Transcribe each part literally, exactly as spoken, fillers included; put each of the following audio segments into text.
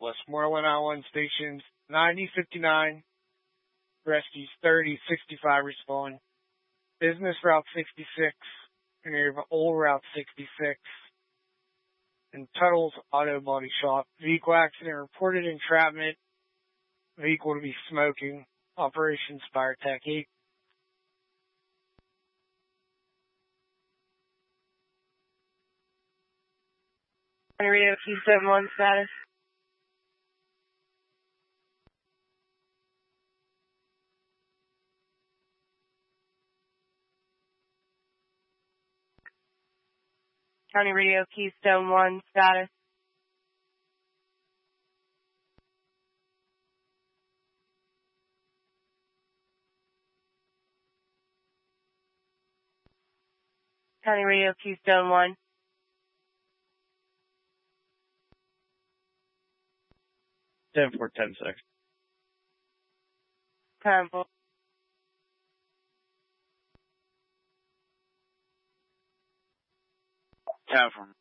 Westmoreland I one stations ninety fifty-nine, rescues thirty sixty-five respond. Business Route sixty-six, in area of Old Route sixty-six, and Tuttle's Auto Body Shop. Vehicle accident reported entrapment. Vehicle to be smoking. Operations Fire Tech eight. Radio Q seven one status. County Radio Keystone one status. County Radio Keystone one. ten four ten six. ten four. Tavern.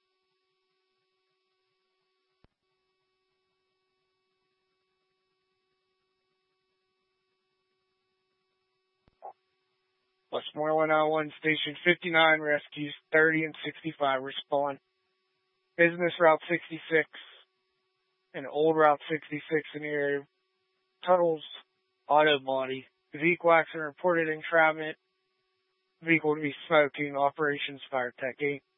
Westmoreland I one station fifty-nine, rescues thirty and sixty-five respond. Business Route sixty-six and Old Route sixty-six in the area of Tuttle's Auto Body. Vehicle accident reported entrapment. Vehicle to be smoking. Operations Fire Tech eight.